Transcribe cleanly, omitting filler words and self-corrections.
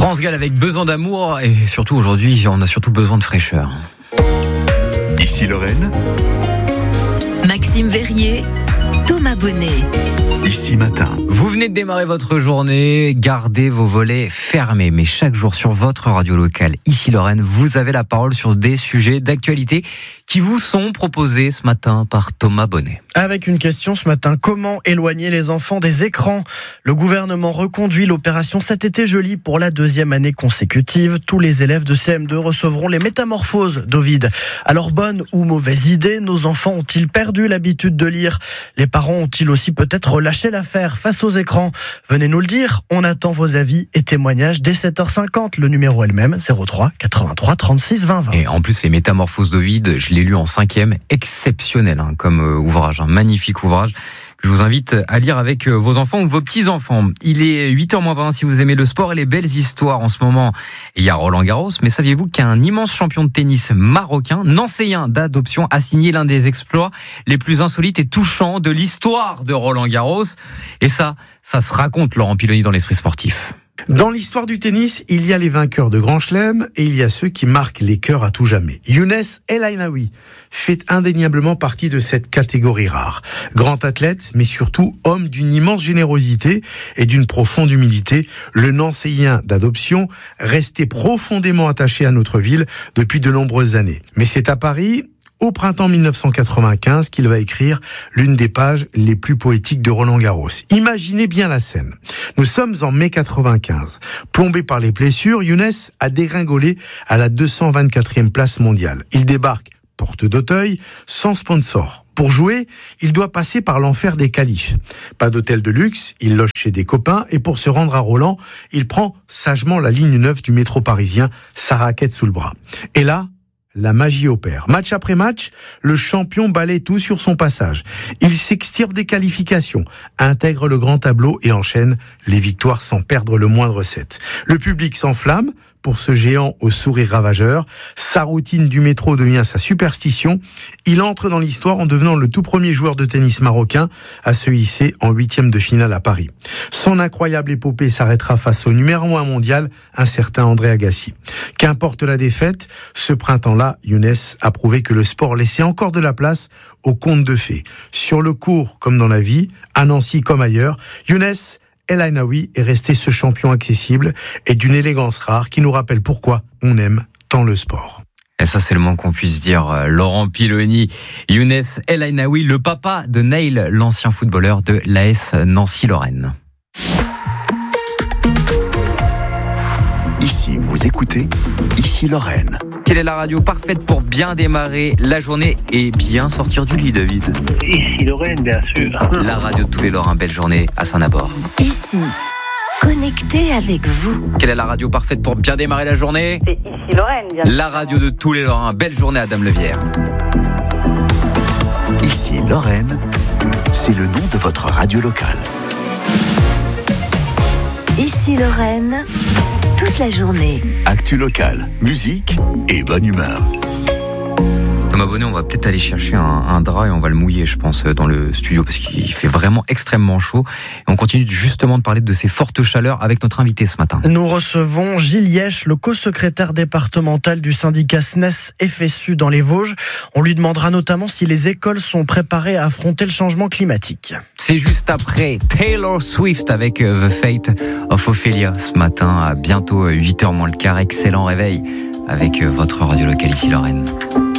France Gall avec besoin d'amour et surtout aujourd'hui, on a surtout besoin de fraîcheur. Ici Lorraine. Maxime Verrier, Thomas Bonnet. Ici Matin. Vous venez de démarrer votre journée, gardez vos volets fermés. Mais chaque jour sur votre radio locale, Ici Lorraine, vous avez la parole sur des sujets d'actualité qui vous sont proposés ce matin par Thomas Bonnet. Avec une question ce matin, comment éloigner les enfants des écrans ? Le gouvernement reconduit l'opération Cet été joli pour la 2e année consécutive. Tous les élèves de CM2 recevront les métamorphoses d'Ovide. Alors bonne ou mauvaise idée, nos enfants ont-ils perdu l'habitude de lire ? Les parents ont-ils aussi peut-être lâché l'affaire face aux écrans ? Venez nous le dire, on attend vos avis et témoignages dès 7h50. Le numéro est le même, 03 83 36 20 20. Et en plus, les métamorphoses d'Ovide, je l'ai lu en 5e, exceptionnel comme ouvrage, un magnifique ouvrage que je vous invite à lire avec vos enfants ou vos petits-enfants. Il est 8h20 si vous aimez le sport et les belles histoires en ce moment. Il y a Roland Garros, mais saviez-vous qu'un immense champion de tennis marocain, nancéen d'adoption, a signé l'un des exploits les plus insolites et touchants de l'histoire de Roland Garros. Et ça se raconte, Laurent Piloni, dans l'esprit sportif. Dans l'histoire du tennis, il y a les vainqueurs de Grand Chelem et il y a ceux qui marquent les cœurs à tout jamais. Younes El Aynaoui fait indéniablement partie de cette catégorie rare. Grand athlète, mais surtout homme d'une immense générosité et d'une profonde humilité, le Nancéen d'adoption restait profondément attaché à notre ville depuis de nombreuses années. Mais c'est à Paris, au printemps 1995, qu'il va écrire l'une des pages les plus poétiques de Roland Garros. Imaginez bien la scène. Nous sommes en mai 95. Plombé par les blessures, Younes a dégringolé à la 224e place mondiale. Il débarque porte d'Auteuil, sans sponsor. Pour jouer, il doit passer par l'enfer des qualifs. Pas d'hôtel de luxe, il loge chez des copains et pour se rendre à Roland, il prend sagement la ligne 9 du métro parisien, sa raquette sous le bras. Et là, la magie opère. Match après match, le champion balaie tout sur son passage. Il s'extirpe des qualifications, intègre le grand tableau et enchaîne les victoires sans perdre le moindre set. Le public s'enflamme pour ce géant au sourire ravageur. Sa routine du métro devient sa superstition. Il entre dans l'histoire en devenant le tout premier joueur de tennis marocain à se hisser en 8e de finale à Paris. Son incroyable épopée s'arrêtera face au numéro 1 mondial, un certain André Agassi. Qu'importe la défaite, ce printemps-là, Younes a prouvé que le sport laissait encore de la place aux contes de fées. Sur le court comme dans la vie, à Nancy comme ailleurs, Younes El Aynaoui est resté ce champion accessible et d'une élégance rare qui nous rappelle pourquoi on aime tant le sport. Et ça, c'est le moins qu'on puisse dire. Laurent Piloni, Younes El Aynaoui, le papa de Neil, l'ancien footballeur de l'AS Nancy-Lorraine. Ici, vous écoutez Ici Lorraine. Quelle est la radio parfaite pour bien démarrer la journée et bien sortir du lit, David ? Ici Lorraine, bien sûr. La radio de tous les Lorrains, belle journée à Saint-Nabord. Ici, connecté avec vous. Quelle est la radio parfaite pour bien démarrer la journée ? C'est Ici Lorraine, bien sûr. La radio de tous les Lorrains, belle journée à Dame Levière. Ici Lorraine, c'est le nom de votre radio locale. Ici Lorraine, toute la journée. Actu locale, musique et bonne humeur. Thomas Bonnet, on va peut-être aller chercher un drap et on va le mouiller, je pense, dans le studio parce qu'il fait vraiment extrêmement chaud. Et on continue justement de parler de ces fortes chaleurs avec notre invité ce matin. Nous recevons Gilles Yesch, le co-secrétaire départemental du syndicat SNES FSU dans les Vosges. On lui demandera notamment si les écoles sont préparées à affronter le changement climatique. C'est juste après Taylor Swift avec The Fate of Ophelia ce matin à bientôt 8h moins le quart. Excellent réveil avec votre radio locale Ici Lorraine.